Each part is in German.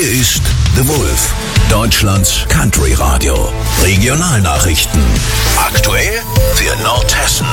Ist The Wolf, Deutschlands Country Radio. Regionalnachrichten. Aktuell für Nordhessen.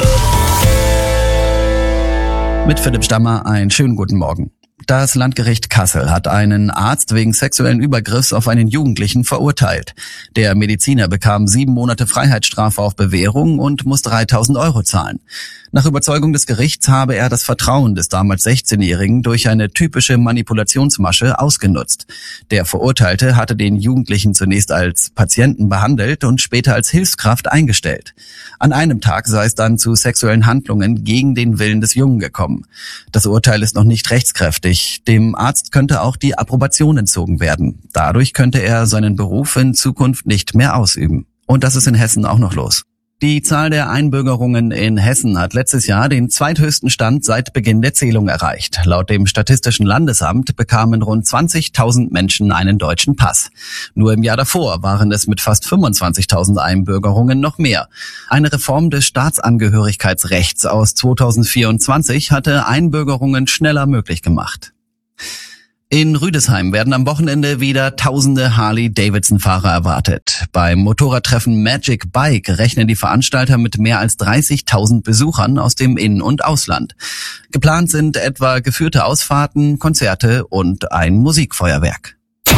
Mit Philipp Stammer einen schönen guten Morgen. Das Landgericht Kassel hat einen Arzt wegen sexuellen Übergriffs auf einen Jugendlichen verurteilt. Der Mediziner bekam 7 Monate Freiheitsstrafe auf Bewährung und muss 3.000 € zahlen. Nach Überzeugung des Gerichts habe er das Vertrauen des damals 16-Jährigen durch eine typische Manipulationsmasche ausgenutzt. Der Verurteilte hatte den Jugendlichen zunächst als Patienten behandelt und später als Hilfskraft eingestellt. An einem Tag sei es dann zu sexuellen Handlungen gegen den Willen des Jungen gekommen. Das Urteil ist noch nicht rechtskräftig. Dem Arzt könnte auch die Approbation entzogen werden. Dadurch könnte er seinen Beruf in Zukunft nicht mehr ausüben. Und das ist in Hessen auch noch los. Die Zahl der Einbürgerungen in Hessen hat letztes Jahr den zweithöchsten Stand seit Beginn der Zählung erreicht. Laut dem Statistischen Landesamt bekamen rund 20.000 Menschen einen deutschen Pass. Nur im Jahr davor waren es mit fast 25.000 Einbürgerungen noch mehr. Eine Reform des Staatsangehörigkeitsrechts aus 2024 hatte Einbürgerungen schneller möglich gemacht. In Rüdesheim werden am Wochenende wieder tausende Harley-Davidson-Fahrer erwartet. Beim Motorradtreffen Magic Bike rechnen die Veranstalter mit mehr als 30.000 Besuchern aus dem In- und Ausland. Geplant sind etwa geführte Ausfahrten, Konzerte und ein Musikfeuerwerk.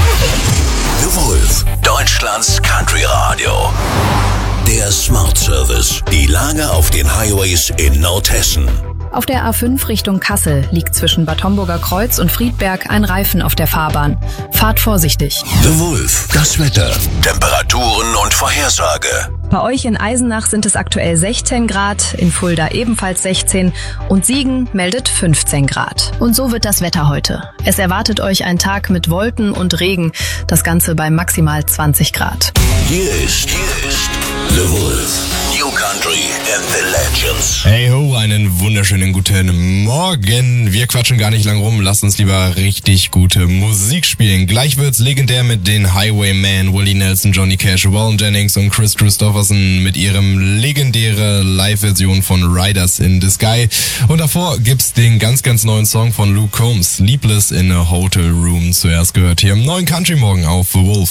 The Wolf, Deutschlands Country Radio. Der Smart Service. Die Lage auf den Highways in Nordhessen. Auf der A5 Richtung Kassel liegt zwischen Bad Homburger Kreuz und Friedberg ein Reifen auf der Fahrbahn. Fahrt vorsichtig. The Wolf, das Wetter, Temperaturen und Vorhersage. Bei euch in Eisenach sind es aktuell 16 Grad, in Fulda ebenfalls 16 und Siegen meldet 15 Grad. Und so wird das Wetter heute. Es erwartet euch ein Tag mit Wolken und Regen, das Ganze bei maximal 20 Grad. Hier ist The Wolf, New Country and the Legends. Hey ho, einen wunderschönen guten Morgen. Wir quatschen gar nicht lang rum, lasst uns lieber richtig gute Musik spielen. Gleich wird's legendär mit den Highwaymen, Willie Nelson, Johnny Cash, Waylon Jennings und Chris Christopherson mit ihrem legendäre Live-Version von Riders in the Sky. Und davor gibt's den ganz, ganz neuen Song von Luke Combs, Sleepless in a Hotel Room. Zuerst gehört hier im neuen Country Morgen auf The Wolf.